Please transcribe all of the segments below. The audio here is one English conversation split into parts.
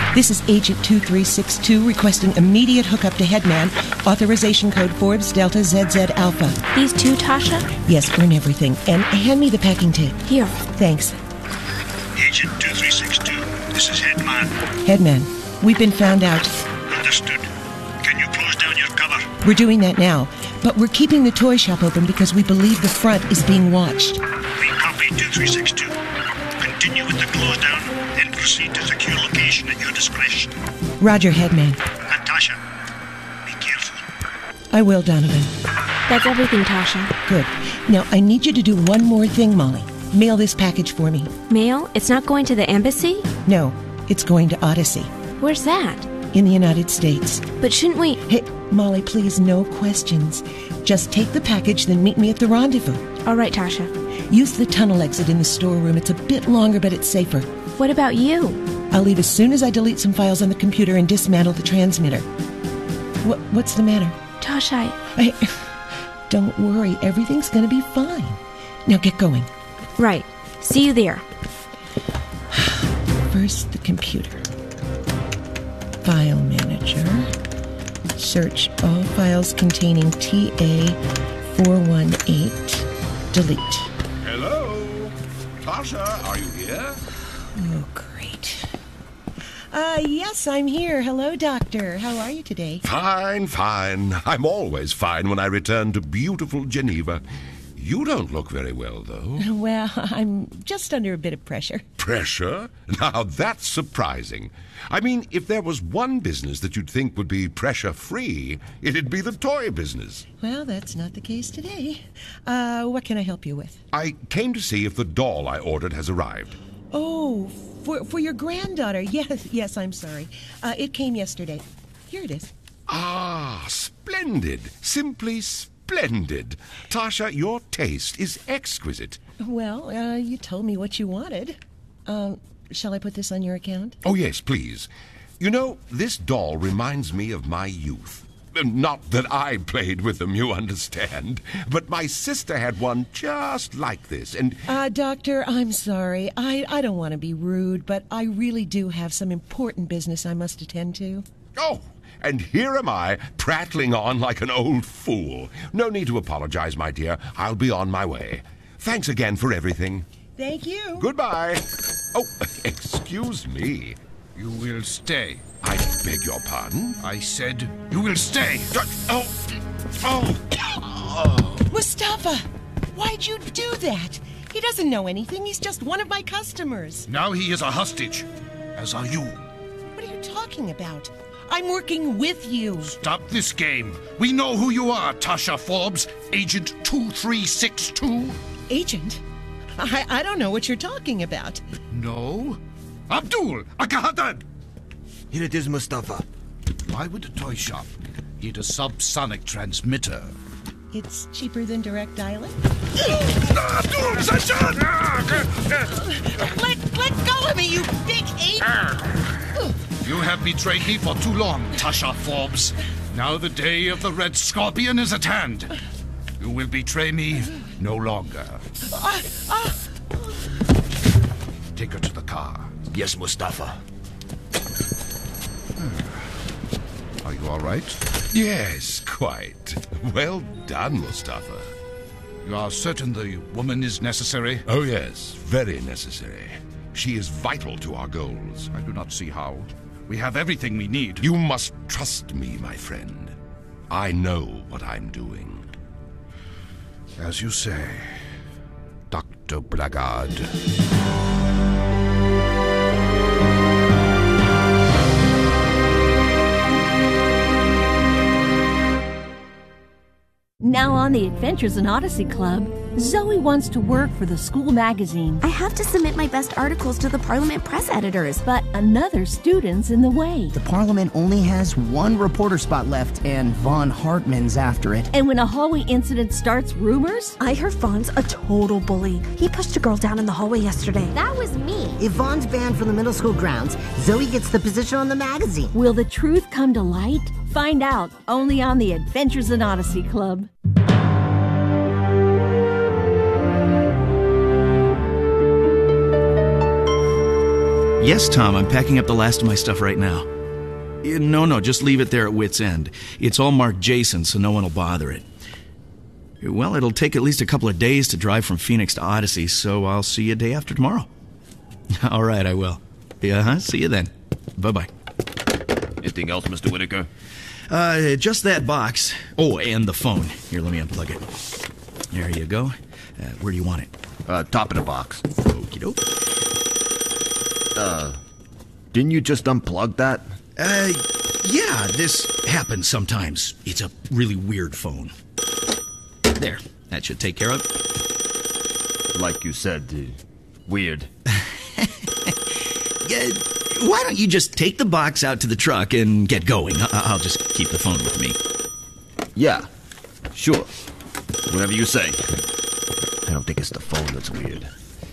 This is Agent 2362 requesting immediate hookup to Headman. Authorization code Forbes Delta ZZ Alpha. These two, Tasha? Yes, burn everything. And hand me the packing tape. Here. Thanks. Agent 2362, this is Headman. Headman, we've been found out. Understood. Can you close down your cover? We're doing that now. But we're keeping the toy shop open because we believe the front is being watched. We copy 2362. Continue with the close down, then proceed to secure location at your discretion. Roger, Headman. And Tasha, be careful. I will, Donovan. That's everything, Tasha. Good. Now, I need you to do one more thing, Molly. Mail this package for me. Mail? It's not going to the embassy? No, it's going to Odyssey. Where's that? In the United States. But shouldn't we... Hey, Molly, please, no questions. Just take the package, then meet me at the rendezvous. All right, Tasha. Use the tunnel exit in the storeroom. It's a bit longer, but it's safer. What about you? I'll leave as soon as I delete some files on the computer and dismantle the transmitter. What's the matter? Tasha, Don't worry, everything's going to be fine. Now get going. Right. See you there. First, the computer. File manager. Search all files containing TA418. Delete. Hello? Tasha, are you here? Oh, great. Yes, I'm here. Hello, Doctor. How are you today? Fine, fine. I'm always fine when I return to beautiful Geneva. You don't look very well, though. Well, I'm just under a bit of pressure. Pressure? Now, that's surprising. I mean, if there was one business that you'd think would be pressure-free, it'd be the toy business. Well, that's not the case today. What can I help you with? I came to see if the doll I ordered has arrived. Oh, for your granddaughter. Yes, I'm sorry. It came yesterday. Here it is. Ah, splendid. Simply splendid. Tasha, your taste is exquisite. Well, you told me what you wanted. Shall I put this on your account? Oh, yes, please. You know, this doll reminds me of my youth. Not that I played with them, you understand. But my sister had one just like this, and... Doctor, I'm sorry. I don't want to be rude, but I really do have some important business I must attend to. Oh, and here am I, prattling on like an old fool. No need to apologize, my dear. I'll be on my way. Thanks again for everything. Thank you. Goodbye. Oh, excuse me. You will stay. I beg your pardon? I said you will stay. Oh. Mustafa, why'd you do that? He doesn't know anything. He's just one of my customers. Now he is a hostage, as are you. What are you talking about? I'm working with you. Stop this game. We know who you are, Tasha Forbes, Agent 2362. Agent? I don't know what you're talking about. No? Abdul Akahadan! Here it is, Mustafa. Why would a toy shop need a subsonic transmitter? It's cheaper than direct dial-in. Abdul Sajjan! Let go of me, you big ape! You have betrayed me for too long, Tasha Forbes. Now the day of the Red Scorpion is at hand. You will betray me no longer. Take her to the car. Yes, Mustafa. Are you all right? Yes, quite. Well done, Mustafa. You are certain the woman is necessary? Oh, yes, very necessary. She is vital to our goals. I do not see how. We have everything we need. You must trust me, my friend. I know what I'm doing. As you say, Dr. Blackguard. Now on the Adventures in Odyssey Club, Zoe wants to work for the school magazine. I have to submit my best articles to the Parliament press editors. But another student's in the way. The Parliament only has one reporter spot left, and Von Hartman's after it. And when a hallway incident starts rumors? I heard Von's a total bully. He pushed a girl down in the hallway yesterday. That was me. If Von's banned from the middle school grounds, Zoe gets the position on the magazine. Will the truth come to light? Find out only on the Adventures in Odyssey Club. Yes, Tom, I'm packing up the last of my stuff right now. No, just leave it there at Wit's End. It's all marked Jason, so no one will bother it. Well, it'll take at least a couple of days to drive from Phoenix to Odyssey, so I'll see you day after tomorrow. All right, I will. See you then. Bye-bye. Anything else, Mr. Whitaker? Just that box. Oh, and the phone. Here, let me unplug it. There you go. Where do you want it? Top of the box. Okie doke. Didn't you just unplug that? Yeah, this happens sometimes. It's a really weird phone. There, that should take care of it. Like you said, weird. Why don't you just take the box out to the truck and get going? I'll just keep the phone with me. Yeah, sure. Whatever you say. I don't think it's the phone that's weird.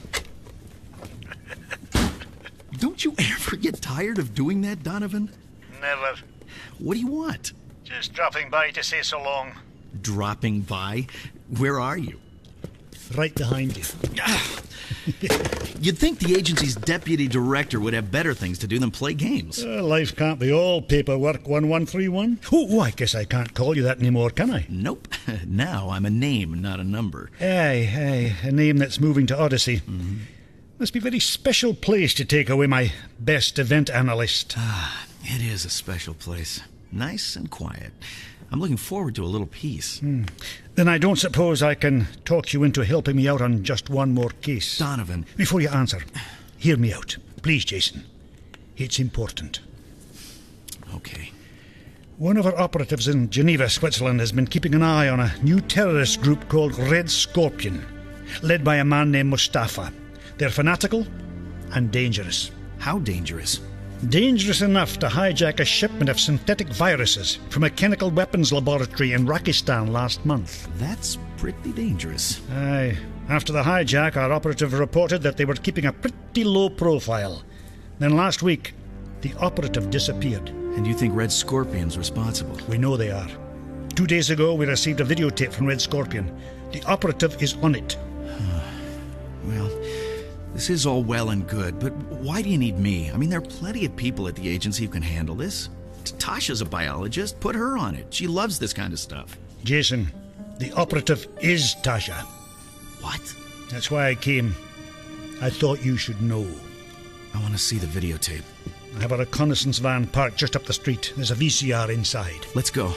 Don't you ever get tired of doing that, Donovan? Never. What do you want? Just dropping by to say so long. Dropping by? Where are you? Right behind you. You'd think the agency's deputy director would have better things to do than play games. Life can't be all paperwork, 1131. Oh, I guess I can't call you that anymore, can I? Nope. Now I'm a name, not a number. Aye, a name that's moving to Odyssey. Mm-hmm. Must be a very special place to take away my best event analyst. It is a special place. Nice and quiet. I'm looking forward to a little peace. Then I don't suppose I can talk you into helping me out on just one more case. Donovan. Before you answer, hear me out. Please, Jason. It's important. Okay. One of our operatives in Geneva, Switzerland, has been keeping an eye on a new terrorist group called Red Scorpion, led by a man named Mustafa. They're fanatical and dangerous. How dangerous? Dangerous enough to hijack a shipment of synthetic viruses from a chemical weapons laboratory in Rakistan last month. That's pretty dangerous. Aye. After the hijack, our operative reported that they were keeping a pretty low profile. Then last week, the operative disappeared. And you think Red Scorpion's responsible? We know they are. 2 days ago, we received a videotape from Red Scorpion. The operative is on it. Well, this is all well and good, but why do you need me? I mean, there are plenty of people at the agency who can handle this. Tasha's a biologist. Put her on it. She loves this kind of stuff. Jason, the operative is Tasha. What? That's why I came. I thought you should know. I want to see the videotape. I have a reconnaissance van parked just up the street. There's a VCR inside. Let's go.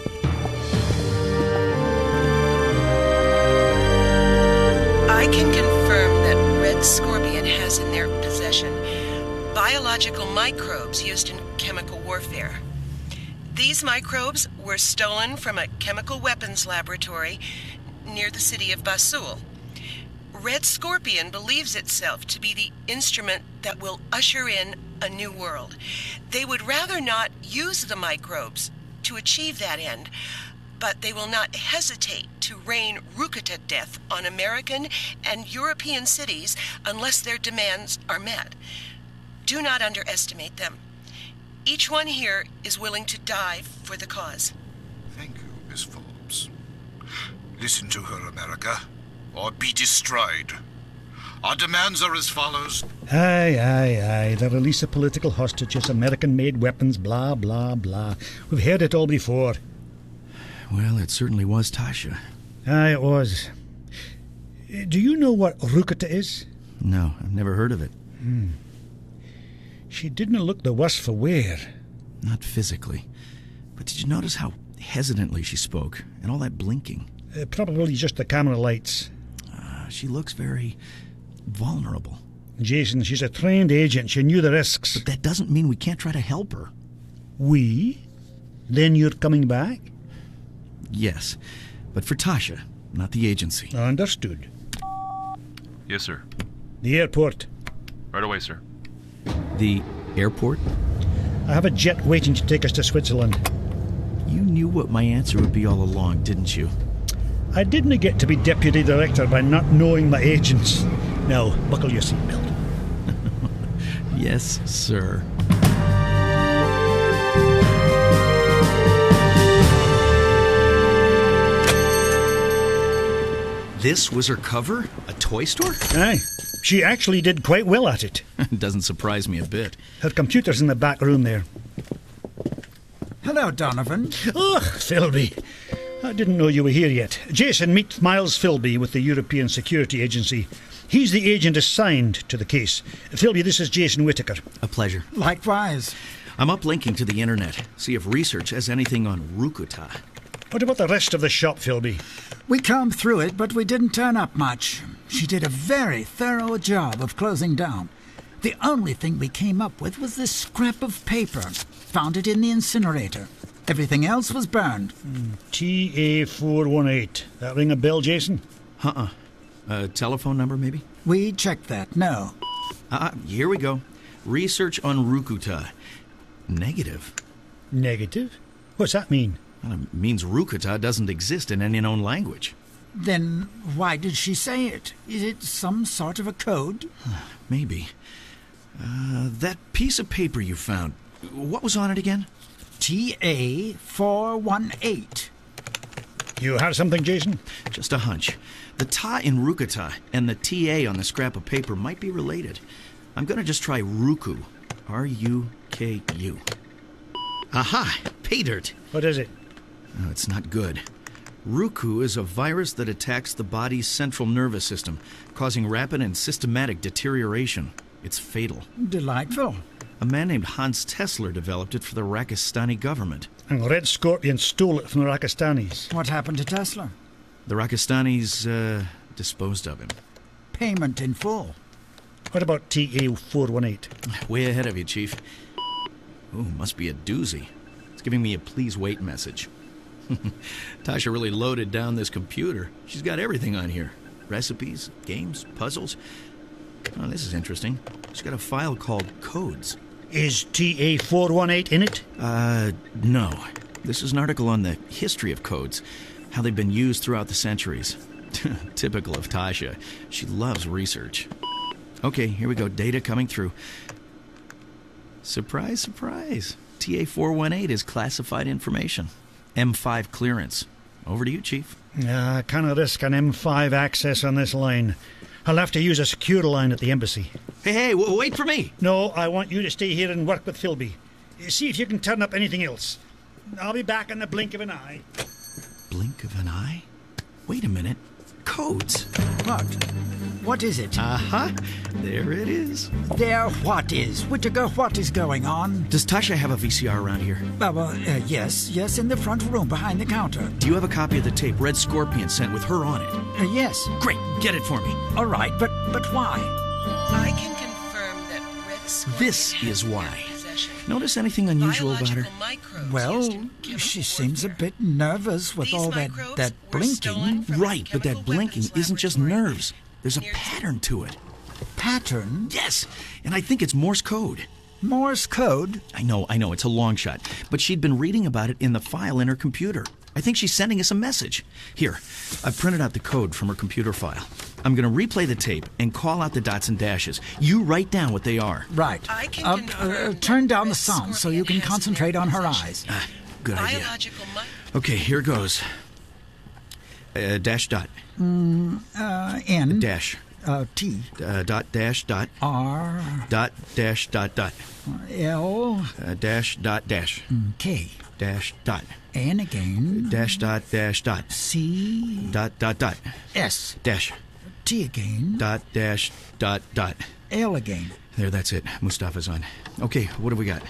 I can confirm that Red Scorpion has in their possession biological microbes used in chemical warfare. These microbes were stolen from a chemical weapons laboratory near the city of Basul. Red Scorpion believes itself to be the instrument that will usher in a new world. They would rather not use the microbes to achieve that end, but they will not hesitate to rain Rukata death on American and European cities unless their demands are met. Do not underestimate them. Each one here is willing to die for the cause. Thank you, Miss Forbes. Listen to her, America, or be destroyed. Our demands are as follows. Aye. The release of political hostages, American-made weapons, blah, blah, blah. We've heard it all before. Well, it certainly was Tasha. Aye, it was. Do you know what Rukata is? No, I've never heard of it. She didn't look the worse for wear. Not physically. But did you notice how hesitantly she spoke? And all that blinking? Probably just the camera lights. She looks very vulnerable. Jason, she's a trained agent. She knew the risks. But that doesn't mean we can't try to help her. We? Then you're coming back? Yes, but for Tasha, not the agency. Understood. Yes, sir. The airport. Right away, sir. The airport? I have a jet waiting to take us to Switzerland. You knew what my answer would be all along, didn't you? I didn't get to be deputy director by not knowing my agents. Now, buckle your seatbelt. Yes, sir. This was her cover? A toy store? Aye. She actually did quite well at it. Doesn't surprise me a bit. Her computer's in the back room there. Hello, Donovan. Ugh, Philby. I didn't know you were here yet. Jason, meet Miles Philby with the European Security Agency. He's the agent assigned to the case. Philby, this is Jason Whittaker. A pleasure. Likewise. I'm uplinking to the internet. See if research has anything on Rukuta. What about the rest of the shop, Philby? We combed through it, but we didn't turn up much. She did a very thorough job of closing down. The only thing we came up with was this scrap of paper. Found it in the incinerator. Everything else was burned. TA418. That ring a bell, Jason? A telephone number, maybe? We checked that, no. Here we go. Research on Rukuta. Negative. Negative? What's that mean? Well, it means Rukuta doesn't exist in any known language. Then why did she say it? Is it some sort of a code? Maybe. That piece of paper you found, what was on it again? TA418. You have something, Jason? Just a hunch. The ta in Rukuta and the TA on the scrap of paper might be related. I'm going to just try Ruku. R-U-K-U. Aha! Pay dirt. What is it? No, it's not good. Ruku is a virus that attacks the body's central nervous system, causing rapid and systematic deterioration. It's fatal. Delightful. A man named Hans Tesler developed it for the Rakistani government. And Red Scorpion stole it from the Rakistanis. What happened to Tesla? The Rakistanis, disposed of him. Payment in full. What about TA418? Way ahead of you, Chief. Ooh, must be a doozy. It's giving me a please wait message. Tasha really loaded down this computer. She's got everything on here. Recipes, games, puzzles. Oh, this is interesting. She's got a file called Codes. Is TA418 in it? No. This is an article on the history of codes, how they've been used throughout the centuries. Typical of Tasha. She loves research. Okay, here we go. Data coming through. Surprise, surprise. TA418 is classified information. M5 clearance. Over to you, Chief. I can't risk an M5 access on this line. I'll have to use a secure line at the embassy. Hey, wait for me! No, I want you to stay here and work with Philby. See if you can turn up anything else. I'll be back in the blink of an eye. Blink of an eye? Wait a minute. Codes. What? What is it? There it is. There what is? Whittaker, what is going on? Does Tasha have a VCR around here? Yes, in the front room behind the counter. Do you have a copy of the tape Red Scorpion sent with her on it? Yes. Great, get it for me. All right, but why? I can confirm that Red Scorpion This is why. Notice anything unusual about her? Well, she seems a bit nervous with all that blinking. Right, but that blinking isn't just nerves. There's a pattern to it. Pattern? Yes, and I think it's Morse code. Morse code? I know, it's a long shot. But she'd been reading about it in the file in her computer. I think she's sending us a message. Here, I've printed out the code from her computer file. I'm going to replay the tape and call out the dots and dashes. You write down what they are. Right. Turn down the sound so you can concentrate on her eyes. Good idea. Okay, here goes. Dash dot. N. Dash. T. Dot dash dot. R. Dot dash dot dot. L. Dash dot dash. K. Dash dot. N again. Dash dot dash dot. C. Dot dot dot. S. Dash. T again. Dot dash dot dot. L again. There, that's it. Mustafa's on. Okay, what have we got?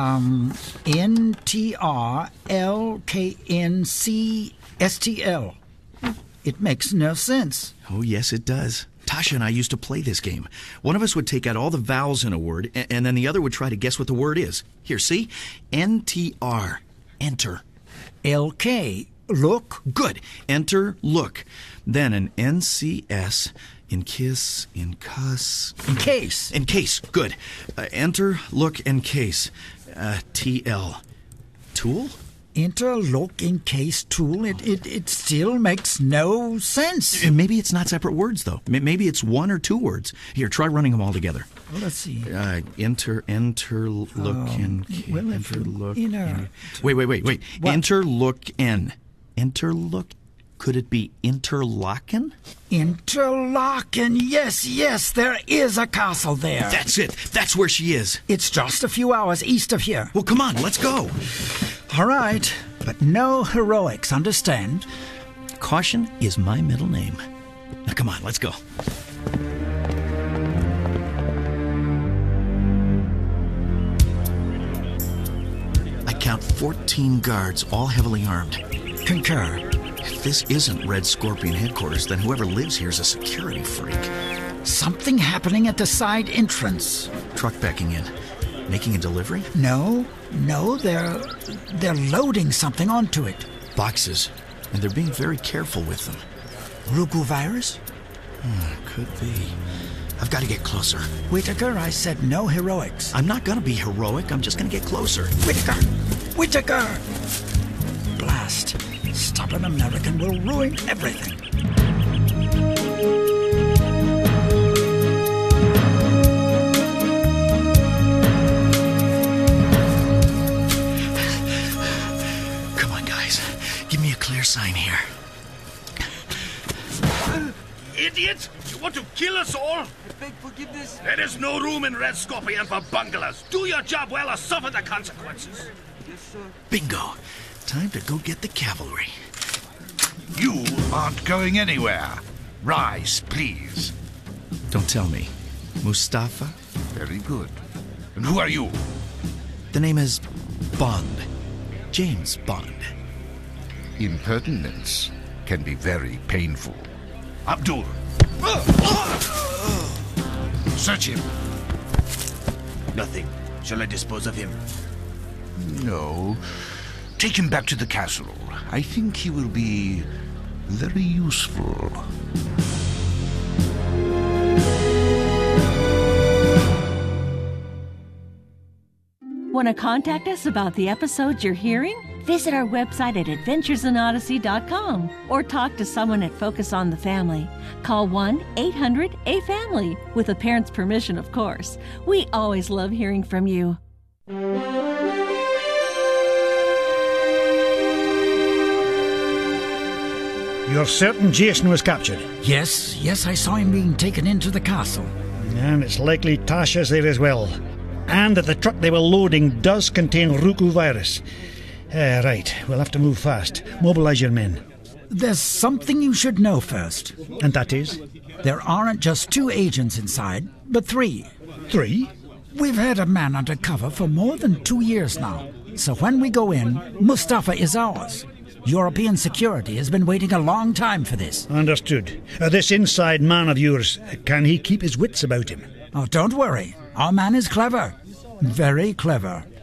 NTRLKNCSTL. It makes no sense. Oh, yes, it does. Tasha and I used to play this game. One of us would take out all the vowels in a word, and then the other would try to guess what the word is. Here, see? NTR. Enter. LK. Look. Good. Enter, look. Then an NCS. In kiss, in cuss. In case. In case. Good. Enter, look, and case. TL. Tool? Enter, look, in case, tool. It still makes no sense. Maybe it's not separate words, though. Maybe it's one or two words. Here, try running them all together. Well, let's see. Enter, look, and well, enter, look. Wait. What? Enter, look, n. Enter, look. Could it be Interlaken? Interlaken, yes, there is a castle there. That's it. That's where she is. It's just a few hours east of here. Well, come on, let's go. All right, but no heroics, understand? Caution is my middle name. Now, come on, let's go. I count 14 guards, all heavily armed. Concur. If this isn't Red Scorpion headquarters, then whoever lives here is a security freak. Something happening at the side entrance. Truck backing in. Making a delivery? No, they're loading something onto it. Boxes. And they're being very careful with them. Ruku virus? Could be. I've got to get closer. Whitaker, I said no heroics. I'm not going to be heroic. I'm just going to get closer. Whitaker! Blast. Stubborn American will ruin everything. Come on, guys. Give me a clear sign here. Idiot! You want to kill us all? I beg forgiveness. There is no room in Red Scorpion for bunglers. Do your job well or suffer the consequences. Yes, sir. Bingo. Time to go get the cavalry. You aren't going anywhere. Rise, please. Don't tell me. Mustafa? Very good. And who are you? The name is Bond. James Bond. Impertinence can be very painful. Abdul. Search him. Nothing. Shall I dispose of him? No. Take him back to the castle. I think he will be very useful. Want to contact us about the episodes you're hearing? Visit our website at adventuresinodyssey.com or talk to someone at Focus on the Family. Call 1-800-A-FAMILY, with a parent's permission, of course. We always love hearing from you. You're certain Jason was captured? Yes, I saw him being taken into the castle. And it's likely Tasha's there as well. And that the truck they were loading does contain Ruku virus. Right, we'll have to move fast. Mobilize your men. There's something you should know first. And that is? There aren't just 2 agents inside, but 3. 3? We've had a man undercover for more than 2 years now. So when we go in, Mustafa is ours. European security has been waiting a long time for this. Understood. This inside man of yours, can he keep his wits about him? Oh, don't worry. Our man is clever. Very clever.